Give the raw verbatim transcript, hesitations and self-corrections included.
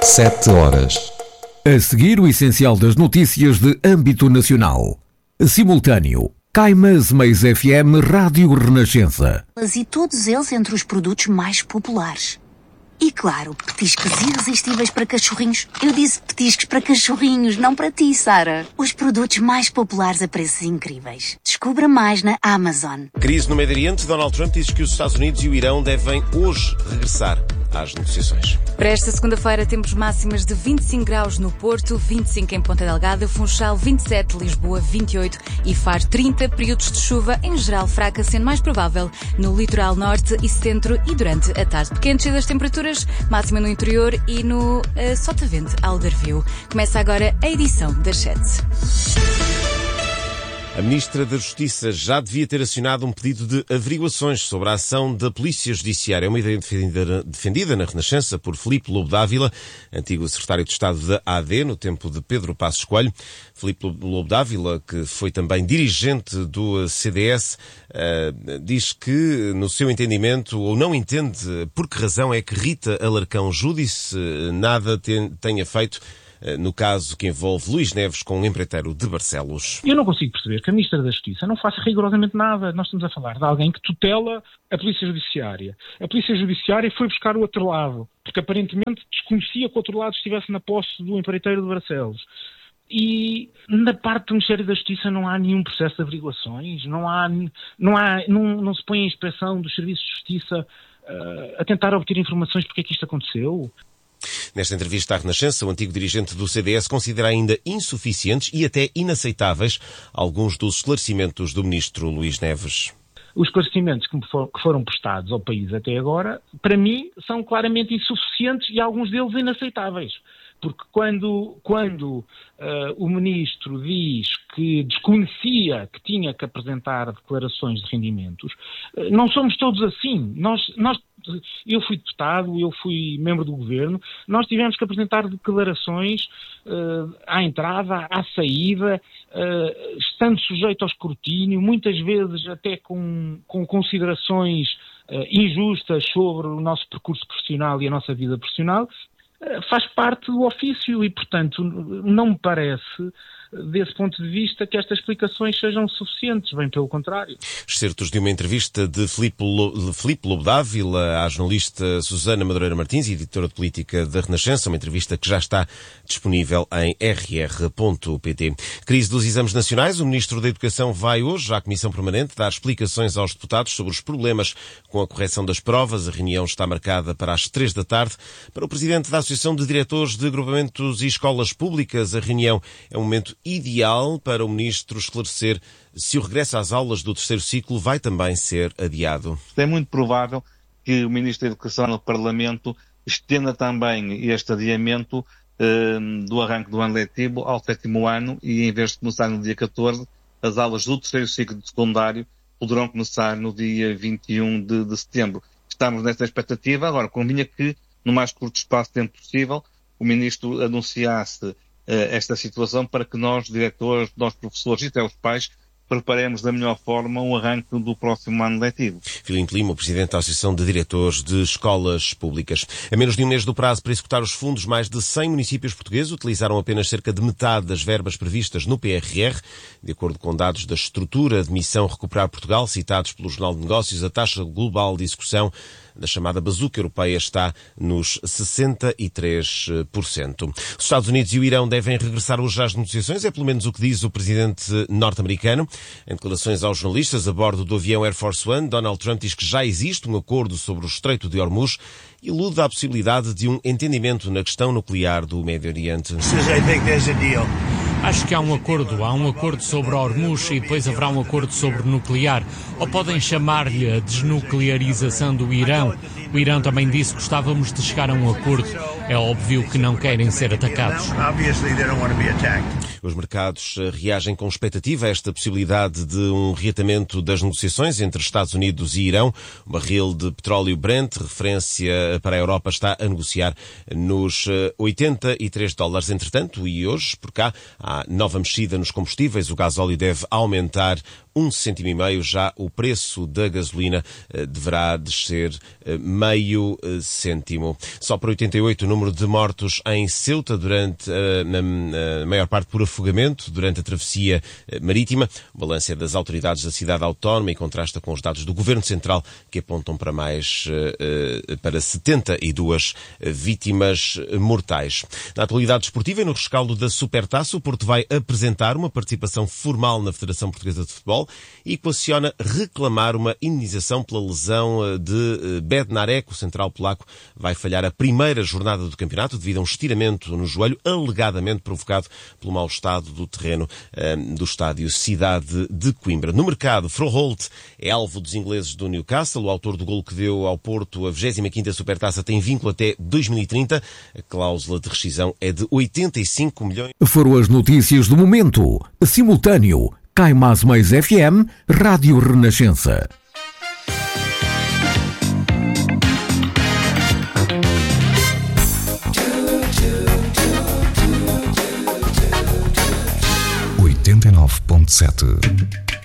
Sete horas. A seguir, o essencial das notícias de âmbito nacional. Simultâneo. Caimas Mais F M Rádio Renascença. E todos eles entre os produtos mais populares. E claro, petiscos irresistíveis para cachorrinhos. Eu disse petiscos para cachorrinhos, não para ti, Sara. Os produtos mais populares a preços incríveis. Descubra mais na Amazon. Crise no Médio Oriente. Donald Trump diz que os Estados Unidos e o Irão devem hoje regressar às negociações. Para esta segunda-feira temos máximas de vinte e cinco graus no Porto, vinte e cinco em Ponta Delgada, Funchal vinte e sete, Lisboa vinte e oito e Faro trinta, períodos de chuva, em geral fraca, sendo mais provável no litoral norte e centro e durante a tarde. Pequenas das temperaturas, máxima no interior e no uh, Sotavento Algarvio. Começa agora a edição das sete. A Ministra da Justiça já devia ter acionado um pedido de averiguações sobre a ação da Polícia Judiciária. É uma ideia defendida, defendida na Renascença por Filipe Lobo Dávila, antigo secretário de Estado da A D, no tempo de Pedro Passos Coelho. Filipe Lobo Dávila, que foi também dirigente do C D S, uh, diz que, no seu entendimento, ou não entende por que razão é que Rita Alarcão Júdice nada ten, tenha feito no caso que envolve Luís Neves com um empreiteiro de Barcelos. Eu não consigo perceber que a Ministra da Justiça não faça rigorosamente nada. Nós estamos a falar de alguém que tutela a Polícia Judiciária. A Polícia Judiciária foi buscar o outro lado, porque aparentemente desconhecia que o outro lado estivesse na posse do empreiteiro de Barcelos. E na parte do Ministério da Justiça não há nenhum processo de averiguações, não, há, não, há, não, não se põe a inspeção dos serviços de justiça uh, a tentar obter informações porque é que isto aconteceu. Nesta entrevista à Renascença, o antigo dirigente do C D S considera ainda insuficientes e até inaceitáveis alguns dos esclarecimentos do ministro Luís Neves. Os esclarecimentos que foram prestados ao país até agora, para mim, são claramente insuficientes e alguns deles inaceitáveis. Porque quando, quando uh, o ministro diz que desconhecia que tinha que apresentar declarações de rendimentos, uh, não somos todos assim. Nós, nós, eu fui deputado, eu fui membro do governo, nós tivemos que apresentar declarações uh, à entrada, à saída, uh, estando sujeito ao escrutínio, muitas vezes até com, com considerações uh, injustas sobre o nosso percurso profissional e a nossa vida profissional. Faz parte do ofício e, portanto, não me parece, desse ponto de vista, que estas explicações sejam suficientes, bem pelo contrário. Excertos de uma entrevista de Filipe Lobo Dávila à jornalista Susana Madureira Martins, editora de política da Renascença, uma entrevista que já está disponível em r r ponto p t. Crise dos exames nacionais. O Ministro da Educação vai hoje à Comissão Permanente dar explicações aos deputados sobre os problemas com a correção das provas. A reunião está marcada para as três da tarde. Para o Presidente da Associação de Diretores de Agrupamentos e Escolas Públicas, a reunião é um momento ideal para o Ministro esclarecer se o regresso às aulas do terceiro ciclo vai também ser adiado. É muito provável que o Ministro da Educação no Parlamento estenda também este adiamento eh, do arranque do ano letivo ao sétimo ano e, em vez de começar no dia catorze, as aulas do terceiro ciclo de secundário poderão começar no dia vinte e um de, de setembro. Estamos nesta expectativa. Agora, convinha que, no mais curto espaço de tempo possível, o Ministro anunciasse esta situação para que nós, diretores, nós professores e até os pais, preparemos da melhor forma um arranque do próximo ano letivo. Filipe Lima, o Presidente da Associação de Diretores de Escolas Públicas. A menos de um mês do prazo para executar os fundos, mais de cem municípios portugueses utilizaram apenas cerca de metade das verbas previstas no P R R. De acordo com dados da estrutura de missão Recuperar Portugal, citados pelo Jornal de Negócios, a taxa global de execução da chamada bazuca europeia está nos sessenta e três por cento. Os Estados Unidos e o Irão devem regressar hoje às negociações, é pelo menos o que diz o presidente norte-americano. Em declarações aos jornalistas a bordo do avião Air Force One, Donald Trump diz que já existe um acordo sobre o Estreito de Hormuz e ilude a possibilidade de um entendimento na questão nuclear do Médio Oriente. Acho que há um acordo. Há um acordo sobre Hormuz e depois haverá um acordo sobre nuclear. Ou podem chamar-lhe a desnuclearização do Irão. O Irão também disse que gostávamos de chegar a um acordo. É óbvio que não querem ser atacados. Os mercados reagem com expectativa a esta possibilidade de um reatamento das negociações entre Estados Unidos e Irão. O barril de petróleo Brent, referência para a Europa, está a negociar nos oitenta e três dólares. Entretanto, e hoje, por cá, há nova mexida nos combustíveis. O gasóleo deve aumentar um cêntimo e meio. Já o preço da gasolina deverá descer meio cêntimo. Só para oitenta e oito, o número de mortos em Ceuta, durante a, na, a maior parte por afogamento, durante a travessia marítima. O balanço é das autoridades da cidade autónoma e contrasta com os dados do Governo Central, que apontam para mais, para setenta e duas vítimas mortais. Na atualidade desportiva e no rescaldo da Supertaça, o Porto vai apresentar uma participação formal na Federação Portuguesa de Futebol e equaciona reclamar uma indenização pela lesão de Bednarek. O central polaco vai falhar a primeira jornada do campeonato devido a um estiramento no joelho, alegadamente provocado pelo mau estado do terreno um, do estádio Cidade de Coimbra. No mercado, Froholt é alvo dos ingleses do Newcastle. O autor do golo que deu ao Porto a vigésima quinta Supertaça tem vínculo até dois mil e trinta. A cláusula de rescisão é de oitenta e cinco milhões. Foram as notícias do momento. Simultâneo. Cai Mais Mais F M, Rádio Renascença. oitenta e nove ponto sete.